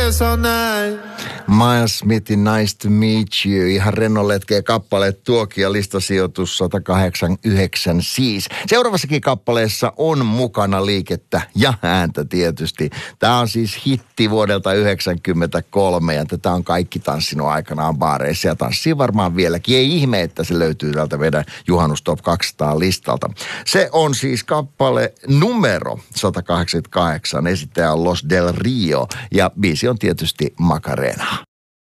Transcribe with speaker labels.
Speaker 1: tears all night.
Speaker 2: Miles Smithin Nice to Meet You. Ihan rennon letkeä kappale tuokin ja listasijoitus 189 siis. Seuraavassakin kappaleessa on mukana liikettä ja ääntä tietysti. Tämä on siis hitti vuodelta 1993 ja tätä on kaikki tanssinut aikanaan baareissa ja tanssii varmaan vieläkin. Ei ihme, että se löytyy täältä meidän Juhannus Top 200 listalta. Se on siis kappale numero 188. Esittäjä on Los Del Rio ja biisi on tietysti Macarena.